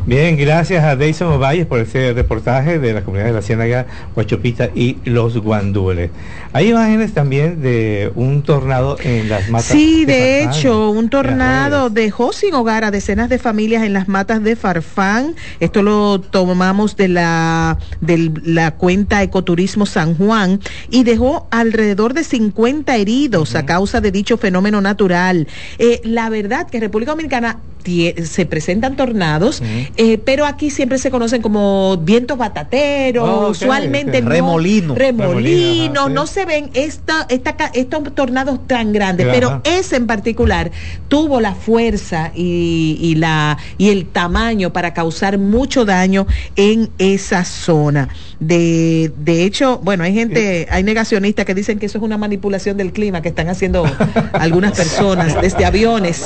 Bien, gracias a Deison Ovalles por ese reportaje de la comunidad de la Ciénaga, Huachopita y los Guandúles. Hay imágenes también de un tornado en las matas. Sí, de hecho, un tornado dejó sin hogar a decenas de familias en las matas de Farfán. Esto lo tomamos de la cuenta Ecoturismo San Juan y dejó alrededor de 50 heridos a causa de dicho fenómeno natural. La verdad que República Dominicana se presentan tornados, pero aquí siempre se conocen como vientos batateros, usualmente remolinos, no se ven estos tornados tan grandes, pero ese en particular tuvo la fuerza y el tamaño para causar mucho daño en esa zona. De hecho, bueno, hay negacionistas que dicen que eso es una manipulación del clima que están haciendo algunas personas desde aviones.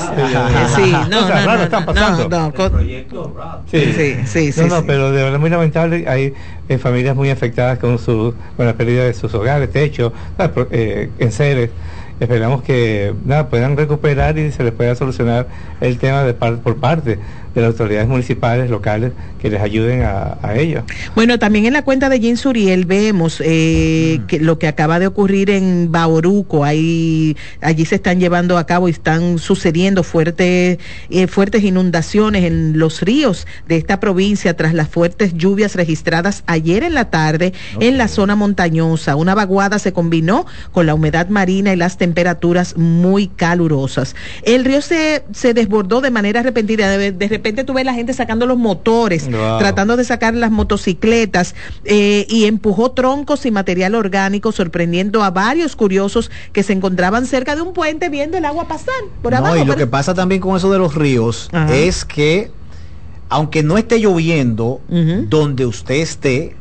Pero de verdad muy lamentable. Hay familias muy afectadas con la pérdida de sus hogares, techos, enseres. Esperamos que puedan recuperar y se les pueda solucionar el tema por parte de las autoridades municipales, locales, que les ayuden a ello. Bueno, también en la cuenta de Jean Suriel vemos que lo que acaba de ocurrir en Bauruco. Allí se están llevando a cabo y están sucediendo fuertes inundaciones en los ríos de esta provincia tras las fuertes lluvias registradas ayer en la tarde en la zona montañosa. Una vaguada se combinó con la humedad marina y las temperaturas muy calurosas. El río se desbordó de manera repentina. De repente tú ves la gente sacando los motores, tratando de sacar las motocicletas, y empujó troncos y material orgánico, sorprendiendo a varios curiosos que se encontraban cerca de un puente viendo el agua pasar por abajo. Y lo que pasa también con eso de los ríos es que, aunque no esté lloviendo donde usted esté,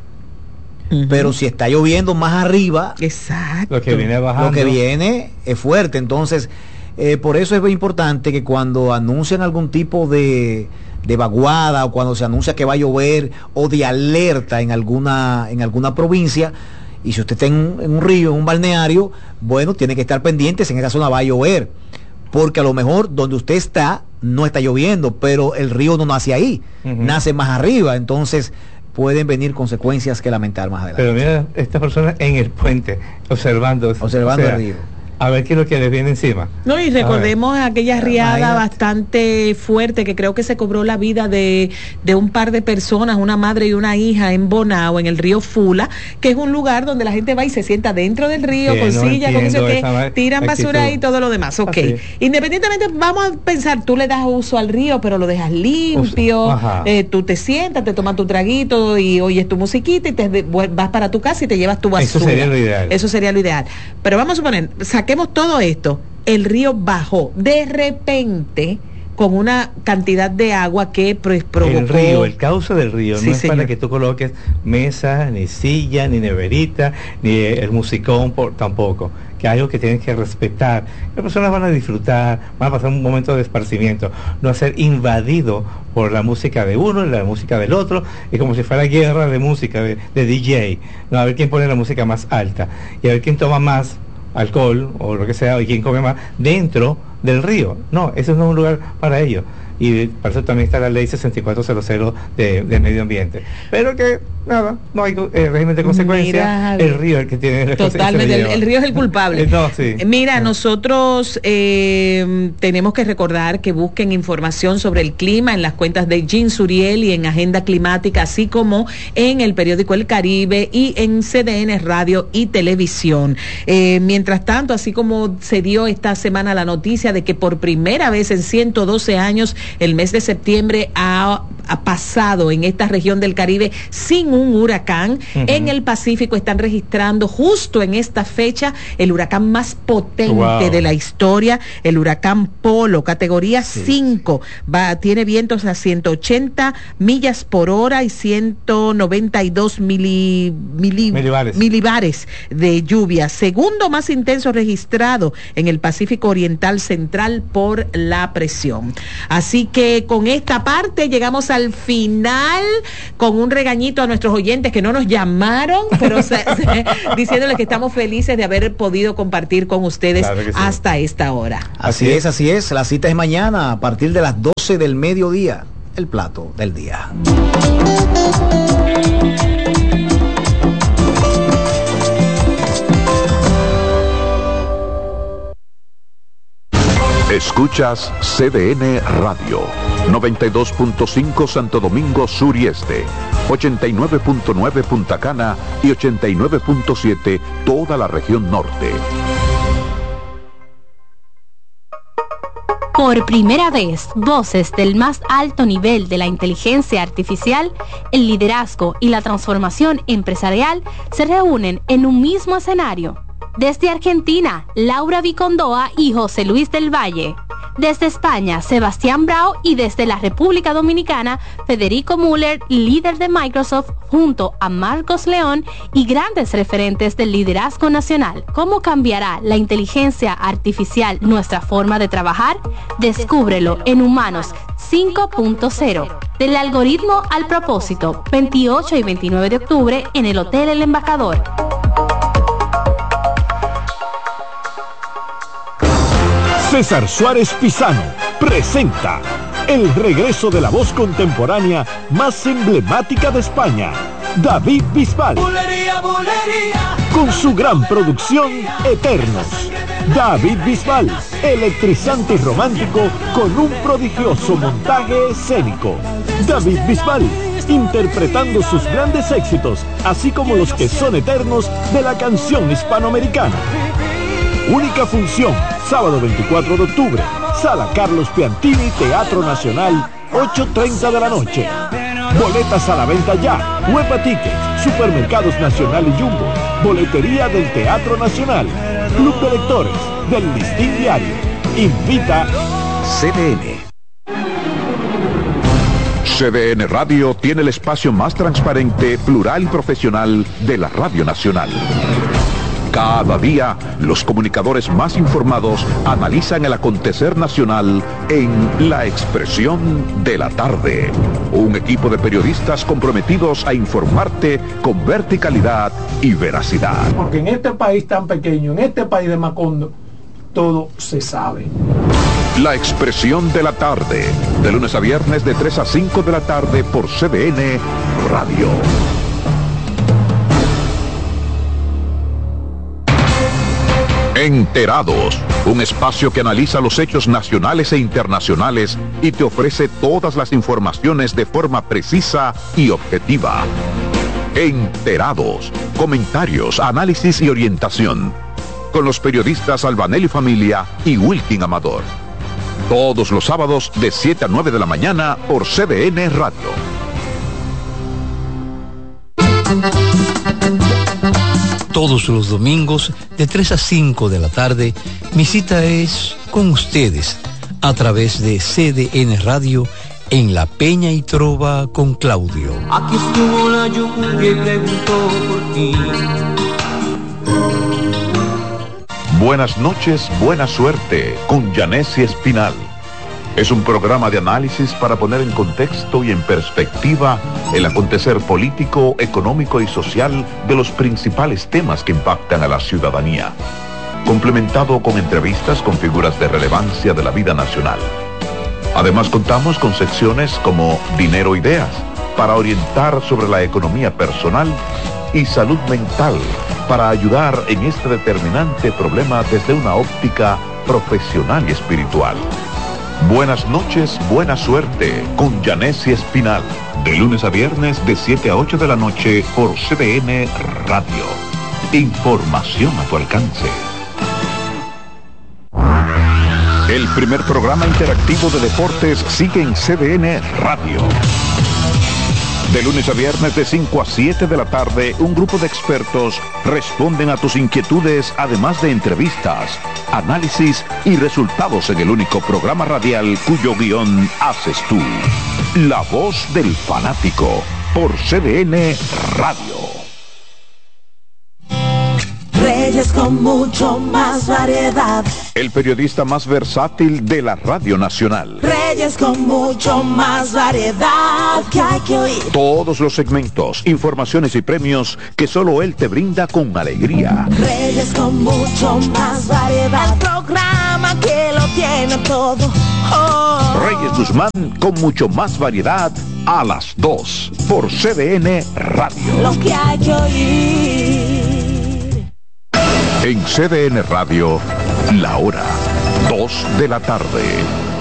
pero si está lloviendo más arriba, exacto, lo que viene bajando, lo que viene es fuerte. Entonces, por eso es muy importante que cuando anuncian algún tipo de vaguada, o cuando se anuncia que va a llover, o de alerta en alguna provincia, y si usted está en un río, en un balneario, bueno, tiene que estar pendientes, en esa zona va a llover, porque a lo mejor donde usted está no está lloviendo, pero el río no nace ahí, nace más arriba. Entonces pueden venir consecuencias que lamentar más adelante. Pero mira, estas personas en el puente, observando el río, a ver qué es lo que les viene encima. No, y recordemos aquella riada bastante fuerte que creo que se cobró la vida de un par de personas, una madre y una hija, en Bonao, en el río Fula, que es un lugar donde la gente va y se sienta dentro del río, con silla, con eso que tiran basura y todo lo demás. Independientemente, vamos a pensar, tú le das uso al río, pero lo dejas limpio, tú te sientas, te tomas tu traguito y oyes tu musiquita y te vas para tu casa y te llevas tu basura. Eso sería lo ideal. Pero vamos a suponer, saquemos todo esto, el río bajó de repente con una cantidad de agua que provocó... El cauce del río no es para que tú coloques mesas, ni silla, ni neverita, ni el musicón tampoco, que es algo que tienen que respetar. Las personas van a disfrutar, van a pasar un momento de esparcimiento, no a ser invadido por la música de uno y la música del otro, y como si fuera guerra de música, de DJ, no, a ver quién pone la música más alta, y a ver quién toma más alcohol o lo que sea, y quién come más dentro del río. No, ese no es un lugar para ello, y para eso también está la ley 6400 de medio ambiente, pero que nada, no hay régimen de consecuencia. El río es el que tiene totalmente, el río es el culpable. Mira, nosotros tenemos que recordar que busquen información sobre el clima en las cuentas de Jean Suriel y en Agenda Climática, así como en el periódico El Caribe y en CDN Radio y Televisión. Mientras tanto, así como se dio esta semana la noticia de que por primera vez en 112 años el mes de septiembre ha pasado en esta región del Caribe sin un huracán. En el Pacífico están registrando justo en esta fecha el huracán más potente de la historia, el huracán Polo, categoría 5, tiene vientos a 180 millas por hora y 192 milibares de lluvia, segundo más intenso registrado en el Pacífico Oriental Central por la presión. Así que con esta parte llegamos al final, con un regañito a nuestros oyentes que no nos llamaron, pero diciéndoles que estamos felices de haber podido compartir con ustedes hasta esta hora. Así es, la cita es mañana a partir de las 12 del mediodía. el plato del día. Escuchas CDN Radio, 92.5 Santo Domingo Sur y Este, 89.9 Punta Cana y 89.7 toda la región norte. Por primera vez, voces del más alto nivel de la inteligencia artificial, el liderazgo y la transformación empresarial se reúnen en un mismo escenario. Desde Argentina, Laura Vicondoa y José Luis del Valle. Desde España, Sebastián Brao, y desde la República Dominicana, Federico Müller, líder de Microsoft, junto a Marcos León y grandes referentes del liderazgo nacional. ¿Cómo cambiará la inteligencia artificial nuestra forma de trabajar? Descúbrelo en Humanos 5.0. Del algoritmo al propósito, 28 y 29 de octubre en el Hotel El Embajador. César Suárez Pisano presenta el regreso de la voz contemporánea más emblemática de España, David Bisbal. Bulería, bulería. Con su gran producción Eternos. David Bisbal, electrizante y romántico con un prodigioso montaje escénico. David Bisbal, interpretando sus grandes éxitos, así como los que son eternos de la canción hispanoamericana. Única función, sábado 24 de octubre, Sala Carlos Piantini, Teatro Nacional, 8:30 de la noche. Boletas a la venta ya. Huepa Tickets, Supermercados Nacional y Jumbo, Boletería del Teatro Nacional, Club de Lectores, del Listín Diario. Invita CDN. CDN Radio tiene el espacio más transparente, plural y profesional de la Radio Nacional. Cada día, los comunicadores más informados analizan el acontecer nacional en La Expresión de la Tarde. Un equipo de periodistas comprometidos a informarte con verticalidad y veracidad. Porque en este país tan pequeño, en este país de Macondo, todo se sabe. La Expresión de la Tarde, de lunes a viernes de 3 a 5 de la tarde por CDN Radio. Enterados, un espacio que analiza los hechos nacionales e internacionales y te ofrece todas las informaciones de forma precisa y objetiva. Enterados, comentarios, análisis y orientación, con los periodistas Albanelli Familia y Wilkin Amador. Todos los sábados de 7 a 9 de la mañana por CDN Radio. Todos los domingos de 3 a 5 de la tarde, mi cita es con ustedes a través de CDN Radio en La Peña y Trova con Claudio. Aquí estuvo la lluvia y preguntó por ti. Buenas noches, buena suerte con Yanessi Espinal. Es un programa de análisis para poner en contexto y en perspectiva el acontecer político, económico y social de los principales temas que impactan a la ciudadanía, complementado con entrevistas con figuras de relevancia de la vida nacional. Además contamos con secciones como Dinero Ideas, para orientar sobre la economía personal, y Salud Mental, para ayudar en este determinante problema desde una óptica profesional y espiritual. Buenas noches, buena suerte con Yanessi Espinal, de lunes a viernes de 7 a 8 de la noche por CDN Radio. Información a tu alcance. El primer programa interactivo de deportes sigue en CDN Radio. De lunes a viernes de 5 a 7 de la tarde, un grupo de expertos responden a tus inquietudes, además de entrevistas, análisis y resultados en el único programa radial cuyo guión haces tú. La voz del fanático, por CDN Radio. Reyes con mucho más variedad. El periodista más versátil de la Radio Nacional. Reyes con mucho más variedad que hay que oír. Todos los segmentos, informaciones y premios que solo él te brinda con alegría. Reyes con mucho más variedad. El programa que lo tiene todo. Reyes Guzmán con mucho más variedad a las 2 por CDN Radio. Lo que hay que oír. En CDN Radio, la hora 2 de la tarde.